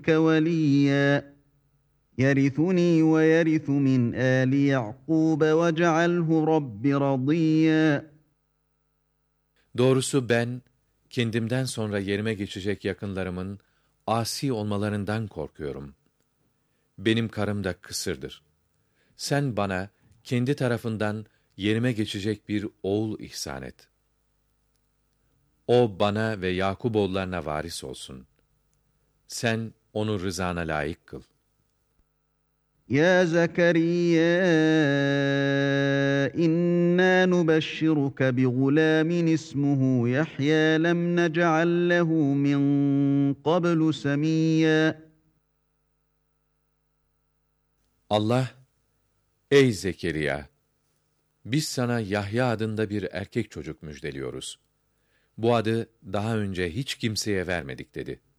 وليا يرثني ويرث من آل يعقوب واجعله رب رضيا. Doğrusu ben, kendimden sonra yerime geçecek yakınlarımın asi olmalarından korkuyorum. Benim karım da kısırdır. Sen bana, kendi tarafından yerime geçecek bir oğul ihsan et. O bana ve Yakuboğullarına varis olsun. Sen onu rızana layık kıl. يا زكريا إنا نبشرك بغلام اسمه يحيى لم نجعل له من قبل سميا. Allah, ey Zekeriya! Biz sana Yahya adında bir erkek çocuk müjdeliyoruz. Bu adı daha önce hiç kimseye vermedik dedi.